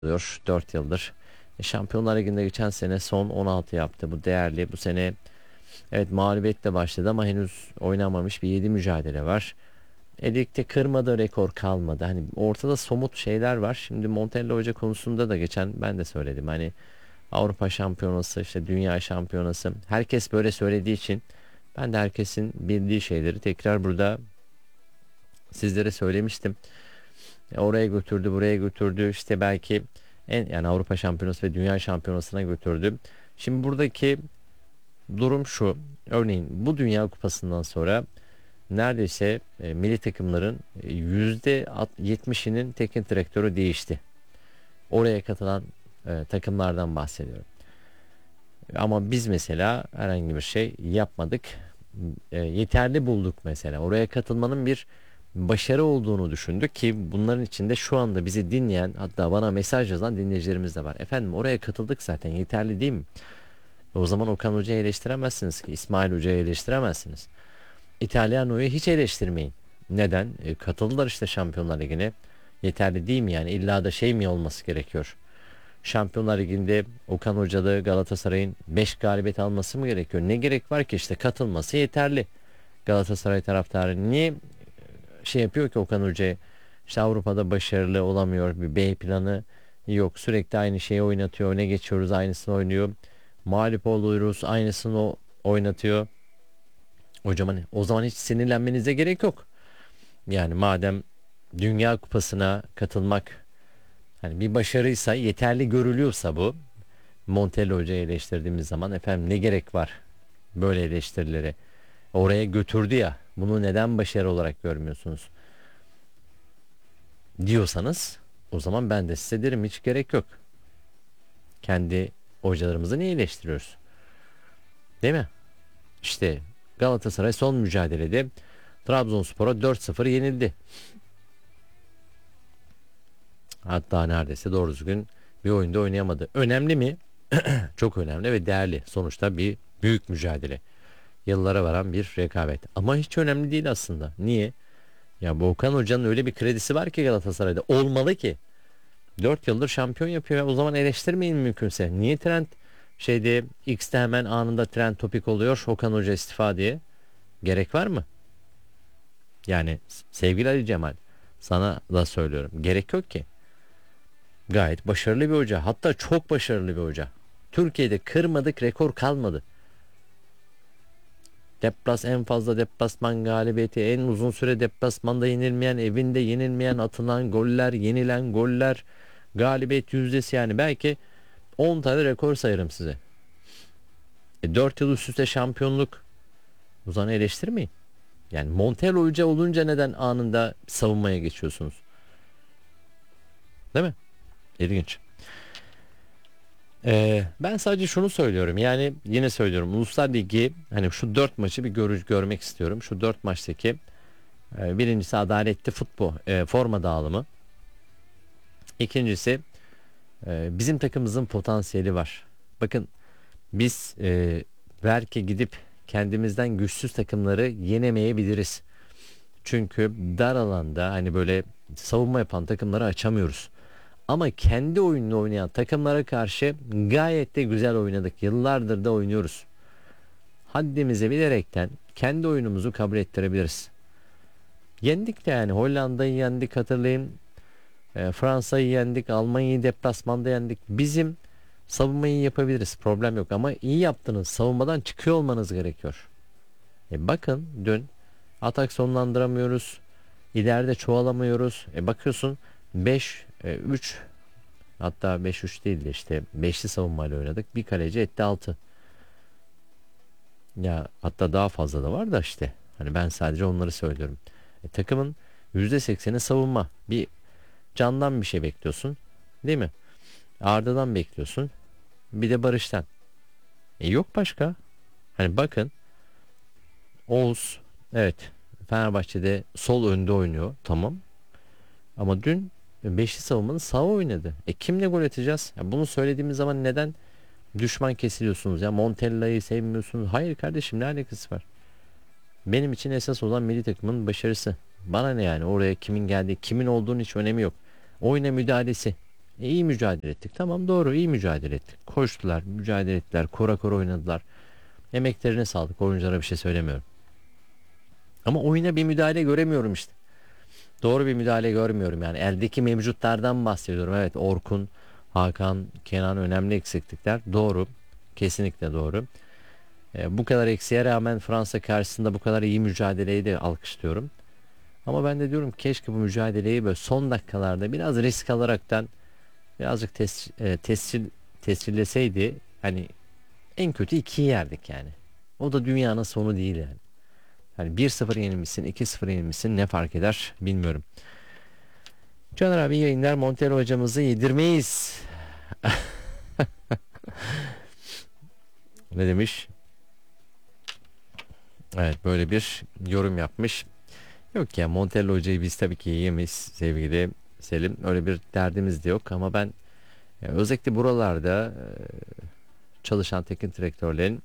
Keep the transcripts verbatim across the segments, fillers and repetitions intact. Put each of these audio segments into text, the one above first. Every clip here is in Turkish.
oluyor dört yıldır. E, Şampiyonlar Ligi'nde geçen sene son on altı yaptı. Bu değerli. Bu sene evet mağlubiyetle başladı ama henüz oynamamış bir yedi mücadele var. E, ligde kırmadı, rekor kalmadı. Hani ortada somut şeyler var. Şimdi Montella Hoca konusunda da geçen ben de söyledim. Hani Avrupa Şampiyonası, işte Dünya Şampiyonası. Herkes böyle söylediği için ben de herkesin bildiği şeyleri tekrar burada sizlere söylemiştim. E, oraya götürdü, buraya götürdü. İşte belki en yani Avrupa Şampiyonası ve Dünya Şampiyonası'na götürdü. Şimdi buradaki durum şu. Örneğin bu Dünya Kupası'ndan sonra neredeyse e, milli takımların e, yüzde yetmişinin teknik direktörü değişti. Oraya katılan e, takımlardan bahsediyorum. Ama biz mesela herhangi bir şey yapmadık. E, yeterli bulduk mesela. Oraya katılmanın bir başarı olduğunu düşündük ki bunların içinde şu anda bizi dinleyen, hatta bana mesaj yazan dinleyicilerimiz de var. Efendim oraya katıldık zaten, yeterli değil mi? E, O zaman Okan Hoca'yı eleştiremezsiniz ki, İsmail Hoca'yı eleştiremezsiniz. İtalyano'yu hiç eleştirmeyin. Neden? E, katıldılar işte Şampiyonlar Ligi'ne. Yeterli değil mi yani? İlla da şey mi olması gerekiyor? Şampiyonlar Ligi'nde Okan Hoca'da Galatasaray'ın beş galibiyet alması mı gerekiyor? Ne gerek var ki, işte katılması yeterli. Galatasaray taraftarı niye şey yapıyor ki Okan Hoca'ya? İşte Avrupa'da başarılı olamıyor. Bir B planı yok. Sürekli aynı şeyi oynatıyor. Öne geçiyoruz, aynısını oynuyor. Mağlup oluyoruz, aynısını o oynatıyor. Hocam hani o zaman hiç sinirlenmenize gerek yok. Yani madem Dünya Kupası'na katılmak hani bir başarıysa, yeterli görülüyorsa bu, Montella Hoca'yı eleştirdiğimiz zaman efendim ne gerek var böyle eleştirilere? Oraya götürdü ya, bunu neden başarı olarak görmüyorsunuz diyorsanız, o zaman ben de size derim hiç gerek yok. Kendi hocalarımızı niye eleştiriyoruz? Değil mi? İşte Galatasaray son mücadelede Trabzonspor'a dört sıfır yenildi. Hatta neredeyse doğru düzgün bir oyunda oynayamadı. Önemli mi? Çok önemli ve değerli. Sonuçta bir büyük mücadele. Yıllara varan bir rekabet. Ama hiç önemli değil aslında. Niye? Ya bu Okan Hoca'nın öyle bir kredisi var ki Galatasaray'da. Olmalı ki. Dört yıldır şampiyon yapıyor. O zaman eleştirmeyin mümkünse. Niye trend şeyde X'te hemen anında trend topik oluyor Okan Hoca istifa diye? Gerek var mı? Yani sevgili Ali Cemal, sana da söylüyorum. Gerek yok ki. Gayet başarılı bir hoca. Hatta çok başarılı bir hoca. Türkiye'de kırmadık, rekor kalmadı. Deplas en fazla deplasman galibiyeti, en uzun süre deplasmanda yenilmeyen, evinde yenilmeyen, atılan goller, yenilen goller, galibiyet yüzdesi, yani belki on tane rekor sayarım size. E, dört yıl üst üste şampiyonluk, o zaman eleştirmeyin. Yani Montella Hoca olunca neden anında savunmaya geçiyorsunuz? Değil mi? İlginç. Ee, ben sadece şunu söylüyorum, yani yine söylüyorum, Uluslar Ligi hani şu dört maçı bir görüş görmek istiyorum. Şu dört maçtaki e, birincisi adaletli futbol e, forma dağılımı. İkincisi e, bizim takımımızın potansiyeli var. Bakın biz e, belki gidip kendimizden güçsüz takımları yenemeyebiliriz. Çünkü dar alanda hani böyle savunma yapan takımları açamıyoruz. Ama kendi oyununu oynayan takımlara karşı gayet de güzel oynadık. Yıllardır da oynuyoruz. Haddimizi bilerekten kendi oyunumuzu kabul ettirebiliriz. Yendik de, yani Hollanda'yı yendik, hatırlayın. E, Fransa'yı yendik, Almanya'yı deplasmanda yendik. Bizim savunmayı yapabiliriz. Problem yok ama iyi yaptınız. Savunmadan çıkıyor olmanız gerekiyor. E bakın dün atak sonlandıramıyoruz. İleride çoğalamıyoruz. E bakıyorsun beş üç, hatta beş üç değil de işte beşli savunmayla oynadık. Bir kaleci etti altı. Ya hatta daha fazla da var da işte. Hani ben sadece onları söylüyorum. E, takımın yüzde sekseni savunma. Bir Can'dan bir şey bekliyorsun. Değil mi? Arda'dan bekliyorsun. Bir de Barış'tan. E yok başka. Hani bakın Oğuz, evet, Fenerbahçe'de sol önde oynuyor. Tamam. Ama dün beşli savunmanın sağ oynadı. E kimle gol atacağız? Ya bunu söylediğimiz zaman neden düşman kesiliyorsunuz ya? Montella'yı sevmiyorsunuz. Hayır kardeşim, ne alakası var? Benim için esas olan milli takımın başarısı. Bana ne yani, oraya kimin geldiği, kimin olduğunun hiç önemi yok. Oyuna müdahalesi. E, iyi mücadele ettik. Tamam, doğru, iyi mücadele ettik. Koştular, mücadele ettiler, kora kora oynadılar. Emeklerine sağlık. Oyunculara bir şey söylemiyorum. Ama oyuna bir müdahale göremiyorum işte. Doğru bir müdahale görmüyorum yani. Eldeki mevcutlardan bahsediyorum. Evet, Orkun, Hakan, Kenan önemli eksiklikler. Doğru. Kesinlikle doğru. E, bu kadar eksiğe rağmen Fransa karşısında bu kadar iyi mücadeleyi de alkışlıyorum. Ama ben de diyorum keşke bu mücadeleyi böyle son dakikalarda biraz risk alaraktan birazcık tes, e, tescil, tescilleseydi, hani en kötü ikiyi yerdik yani. O da dünyanın sonu değil yani. Hani bir sıfır yenilmişsin, iki sıfır yenilmişsin, ne fark eder bilmiyorum. Caner abi iyi yayınlar. Montero hocamızı yedirmeyiz. Ne demiş? Evet, böyle bir yorum yapmış. Yok ya, Montella hocayı biz tabii ki yiyemeyiz sevgili Selim. Öyle bir derdimiz de yok ama ben e, özellikle buralarda e, çalışan teknik direktörlerin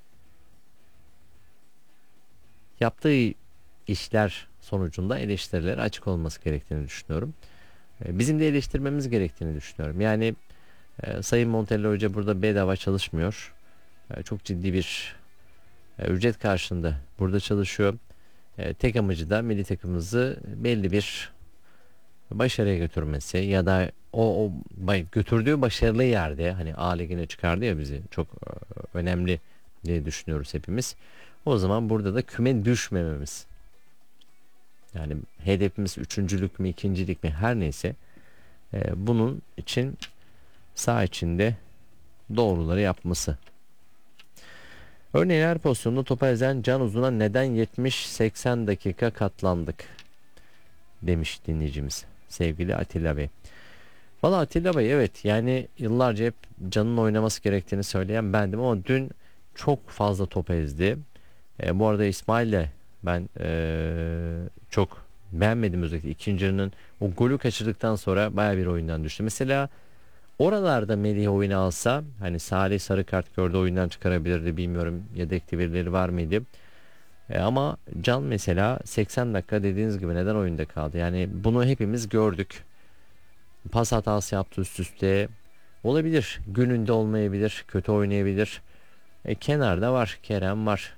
yaptığı işler sonucunda eleştirilere açık olması gerektiğini düşünüyorum. E, bizim de eleştirmemiz gerektiğini düşünüyorum. Yani e, Sayın Montella hoca burada bedava çalışmıyor. E, çok ciddi bir e, ücret karşılığında burada çalışıyor. E, tek amacı da milli takımımızı belli bir başarıya götürmesi ya da o, o bay- götürdüğü başarılı yerde, hani A Ligi'ne çıkardı ya bizi, çok e, önemli diye düşünüyoruz hepimiz. O zaman burada da küme düşmememiz. Yani hedefimiz üçüncülük mü, ikincilik mi, her neyse, e, bunun için saha içinde doğruları yapması. Örneğin her pozisyonda topa ezen Can Uzun'a neden yetmiş seksen dakika katlandık demiş dinleyicimiz sevgili Atilla Bey. Valla Atilla Bey, evet, yani yıllarca hep Can'ın oynaması gerektiğini söyleyen bendim ama dün çok fazla top ezdi. E, bu arada İsmail'le ben e, çok beğenmedim, özellikle ikinci yarının o golü kaçırdıktan sonra baya bir oyundan düştü. Mesela oralarda Melih oyunu alsa, hani Salih sarı kart gördü, oyundan çıkarabilirdi, bilmiyorum yedekte birileri var mıydı. E, ama Can mesela seksen dakika dediğiniz gibi neden oyunda kaldı? Yani bunu hepimiz gördük. Pas hatası yaptı üst üste. Olabilir. Gününde olmayabilir. Kötü oynayabilir. E, kenarda var. Kerem var.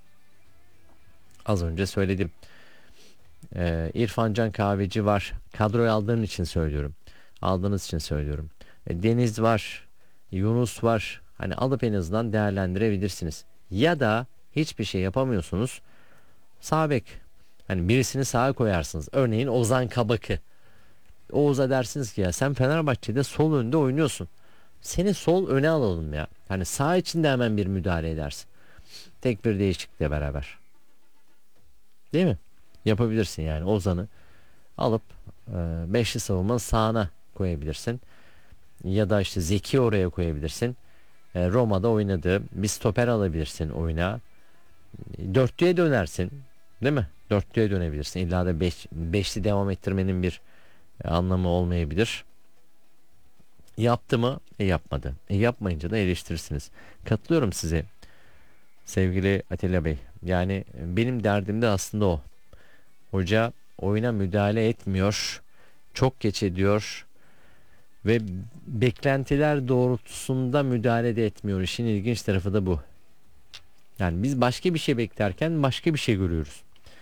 Az önce söyledim. E, İrfan Can Kahveci var. Kadroya aldığın için söylüyorum. Aldığınız için söylüyorum. E, Deniz var. Yunus var. Hani alıp en azından değerlendirebilirsiniz. Ya da hiçbir şey yapamıyorsunuz. Sağ bek. Hani birisini sağa koyarsınız. Örneğin Ozan Kabak'ı. Oğuz'a dersiniz ki ya sen Fenerbahçe'de sol önde oynuyorsun. Seni sol öne alalım ya. Hani sağ içinde hemen bir müdahale edersin. Tek bir değişiklikle beraber. Değil mi? Yapabilirsin yani. Ozan'ı alıp e, beşli savunmanın sağına koyabilirsin. Ya da işte Zeki oraya koyabilirsin. E, Roma'da oynadığı bir stoper alabilirsin oyuna. Dörtlüye dönersin. Değil mi? Dörtlüye dönebilirsin. İlla da beş, beşli devam ettirmenin bir e, anlamı olmayabilir. Yaptı mı? E yapmadı. E yapmayınca da eleştirirsiniz. Katılıyorum size sevgili Atilla Bey. Yani benim derdim de aslında o. Hoca oyuna müdahale etmiyor. Çok geç ediyor. Ve beklentiler doğrultusunda müdahale de etmiyor. İşin ilginç tarafı da bu. Yani biz başka bir şey beklerken başka bir şey görüyoruz.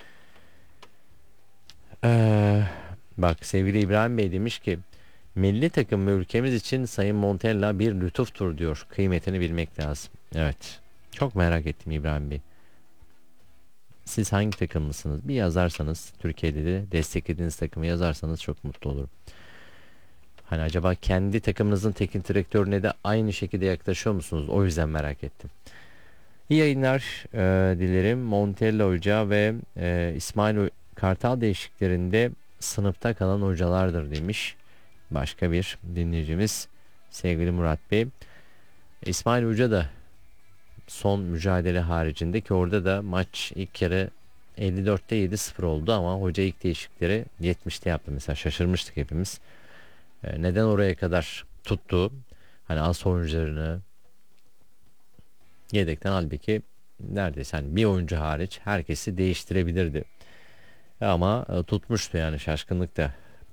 Ee, bak sevgili İbrahim Bey demiş ki milli takım ve ülkemiz için Sayın Montella bir lütuftur diyor. Kıymetini bilmek lazım. Evet. Çok merak ettim İbrahim Bey. Siz hangi takımlısınız? Bir yazarsanız, Türkiye'de de desteklediğiniz takımı yazarsanız çok mutlu olurum. Hani acaba kendi takımınızın teknik direktörüne de aynı şekilde yaklaşıyor musunuz? O yüzden merak ettim. İyi yayınlar e, dilerim. Montella Hoca ve e, İsmail Kartal değişiklerinde sınıfta kalan hocalardır demiş. Başka bir dinleyicimiz sevgili Murat Bey. İsmail Hoca da son mücadele haricinde, ki orada da maç ilk kere elli dörtte yedi sıfır oldu ama hoca ilk değişikleri yetmişte yaptı. Mesela şaşırmıştık hepimiz. Ee, neden oraya kadar tuttu? Hani as oyuncularını yedekten, halbuki neredeyse hani bir oyuncu hariç herkesi değiştirebilirdi. Ama e, tutmuştu yani, şaşkınlık da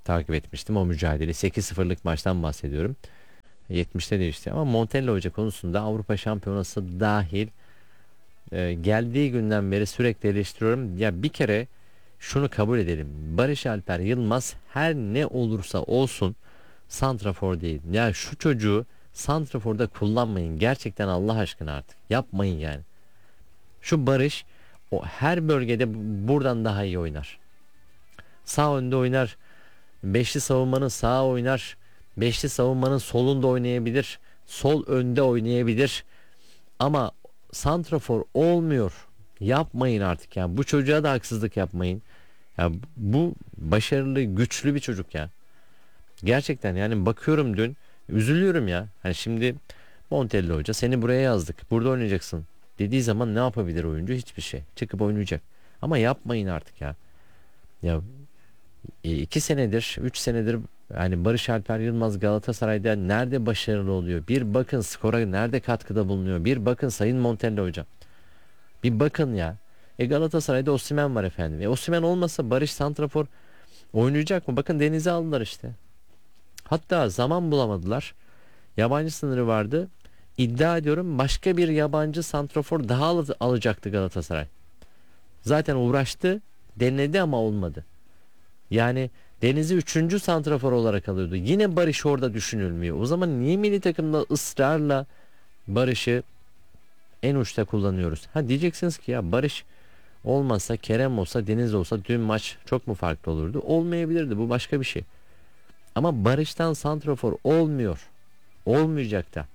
takip etmiştim o mücadele. sekiz sıfırlık maçtan bahsediyorum. yetmişte değişti ama Montella Hoca konusunda Avrupa Şampiyonası dahil e, geldiği günden beri sürekli eleştiriyorum. Ya bir kere şunu kabul edelim. Barış Alper Yılmaz her ne olursa olsun santrafor değil. Ya şu çocuğu santraforda kullanmayın. Gerçekten Allah aşkına artık. Yapmayın yani. Şu Barış o her bölgede buradan daha iyi oynar. Sağ önde oynar. Beşli savunmanın sağa oynar. Beşli savunmanın solunda oynayabilir. Sol önde oynayabilir. Ama santrafor olmuyor. Yapmayın artık ya. Bu çocuğa da haksızlık yapmayın. Ya bu başarılı, güçlü bir çocuk ya. Gerçekten yani bakıyorum dün üzülüyorum ya. Hani şimdi Montella Hoca seni buraya yazdık. Burada oynayacaksın dediği zaman ne yapabilir oyuncu? Hiçbir şey. Çıkıp oynayacak. Ama yapmayın artık ya. Ya e, iki senedir, üç senedir yani Barış Alper Yılmaz Galatasaray'da nerede başarılı oluyor? Bir bakın skora nerede katkıda bulunuyor? Bir bakın Sayın Montella Hoca. Bir bakın ya. E Galatasaray'da Osimhen var efendim. E Osimhen olmasa Barış santrafor oynayacak mı? Bakın Deniz'i aldılar işte. Hatta zaman bulamadılar. Yabancı sınırı vardı. İddia ediyorum başka bir yabancı santrafor daha al- alacaktı Galatasaray. Zaten uğraştı, denedi ama olmadı. Yani Deniz'i üçüncü santrafor olarak alıyordu. Yine Barış orada düşünülmüyor. O zaman niye milli takımda ısrarla Barış'ı en uçta kullanıyoruz? Ha diyeceksiniz ki ya Barış olmasa, Kerem olsa, Deniz olsa dün maç çok mu farklı olurdu? Olmayabilirdi. Bu başka bir şey. Ama Barış'tan santrafor olmuyor. Olmayacak da.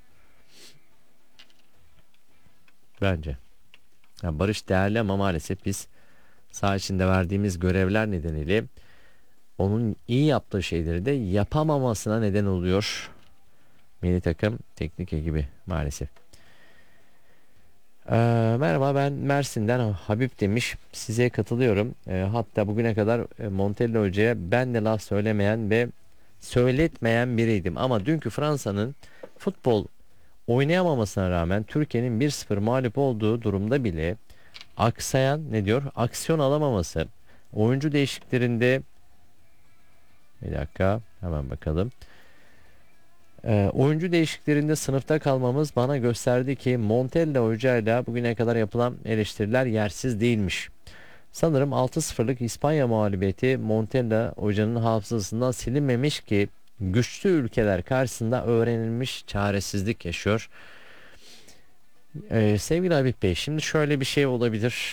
Bence. Ya Barış değerli ama maalesef biz saha içinde verdiğimiz görevler nedeniyle onun iyi yaptığı şeyleri de yapamamasına neden oluyor. Milli takım teknik ekibi maalesef. Ee, merhaba ben Mersin'den Habib demiş. Size katılıyorum. Ee, hatta bugüne kadar e, Montella Hoca'ya ben de laf söylemeyen ve söyletmeyen biriydim. Ama dünkü Fransa'nın futbol oynayamamasına rağmen Türkiye'nin bir sıfır mağlup olduğu durumda bile aksayan ne diyor? Aksiyon alamaması. Oyuncu değişikliklerinde bir dakika hemen bakalım. Ee, oyuncu değişikliklerinde sınıfta kalmamız bana gösterdi ki Montella Hoca ile bugüne kadar yapılan eleştiriler yersiz değilmiş. Sanırım altı sıfırlık İspanya mağlubiyeti Montella Hoca'nın hafızasından silinmemiş ki güçlü ülkeler karşısında öğrenilmiş çaresizlik yaşıyor. Ee, sevgili Habib Bey şimdi şöyle bir şey olabilir.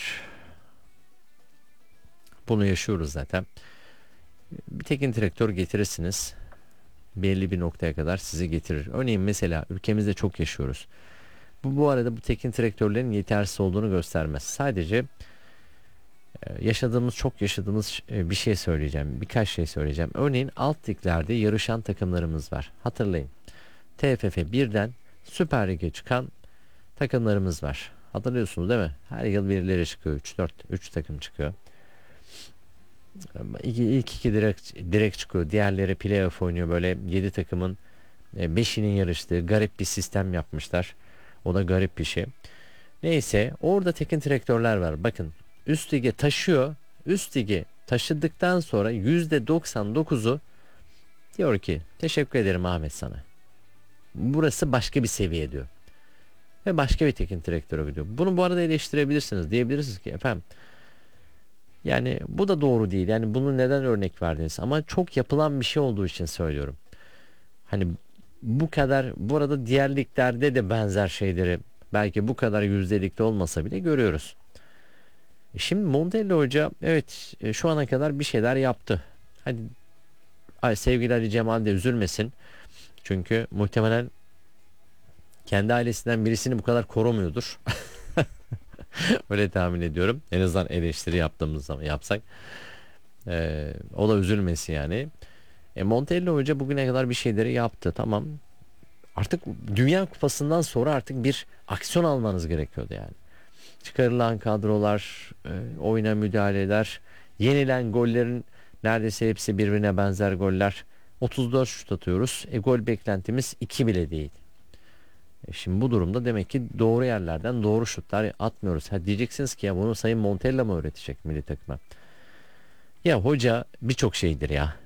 Bunu yaşıyoruz zaten. Bir teknik direktör getirirsiniz. Belli bir noktaya kadar sizi getirir. Örneğin mesela ülkemizde çok yaşıyoruz. Bu bu arada bu teknik direktörlerin yetersiz olduğunu göstermez. Sadece e, yaşadığımız çok yaşadığımız e, bir şey söyleyeceğim. Birkaç şey söyleyeceğim. Örneğin alt liglerde yarışan takımlarımız var. Hatırlayın. T F F birden Süper Lig'e çıkan takımlarımız var. Hatırlıyorsunuz değil mi? Her yıl birileri çıkıyor. üç dört üç takım çıkıyor. İlk, ilk iki direkt, direkt çıkıyor. Diğerleri playoff oynuyor. Böyle yedi takımın beşinin yarıştığı garip bir sistem yapmışlar. O da garip bir şey. Neyse orada teknik direktörler var. Bakın üst lige taşıyor. Üst lige taşıdıktan sonra yüzde doksan dokuzu diyor ki teşekkür ederim Ahmet sana. Burası başka bir seviye diyor. Ve başka bir teknik direktöre gidiyor. Bunu bu arada eleştirebilirsiniz. Diyebilirsiniz ki efendim yani bu da doğru değil. Yani bunu neden örnek verdiniz? Ama çok yapılan bir şey olduğu için söylüyorum. Hani bu kadar bu arada diğer liglerde de benzer şeyleri belki bu kadar yüzdelikte olmasa bile görüyoruz. E şimdi Montella Hoca evet e, şu ana kadar bir şeyler yaptı. Hadi ay, sevgili Ali Cemal de üzülmesin. Çünkü muhtemelen kendi ailesinden birisini bu kadar korumuyordur. Öyle tahmin ediyorum. En azından eleştiri yaptığımız zaman yapsak. Ee, o da üzülmesi yani. E, Montella Hoca bugüne kadar bir şeyleri yaptı. Tamam. Artık Dünya Kupası'ndan sonra artık bir aksiyon almanız gerekiyordu yani. Çıkarılan kadrolar, e, oyuna müdahaleler, yenilen gollerin neredeyse hepsi birbirine benzer goller. otuz dört şut atıyoruz. E, gol beklentimiz iki bile değil. E şimdi bu durumda demek ki doğru yerlerden doğru şutlar atmıyoruz. Ha diyeceksiniz ki ya bunu Sayın Montella mı öğretecek milli takıma? Ya hoca birçok şeydir ya.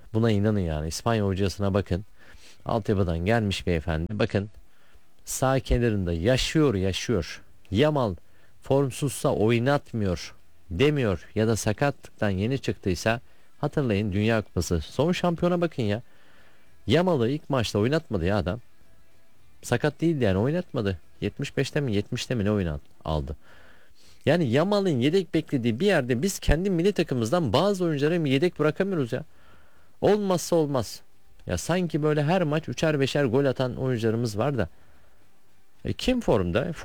Buna inanın yani. İspanya hocasına bakın. Altyapıdan gelmiş beyefendi. Bakın sağ kenarında yaşıyor yaşıyor. Yamal formsuzsa oynatmıyor demiyor ya da sakatlıktan yeni çıktıysa hatırlayın Dünya Kupası son şampiyona bakın ya. Yamal'ı ilk maçta oynatmadı ya adam. Sakat değildi yani oynatmadı. yetmiş beşte mi yetmişte mi ne oynat aldı. Yani Yamal'ın yedek beklediği bir yerde biz kendi milli takımımızdan bazı oyuncuları yedek bırakamıyoruz ya. Olmazsa olmaz. Ya sanki böyle her maç üçer beşer gol atan oyuncularımız var da. E kim formda?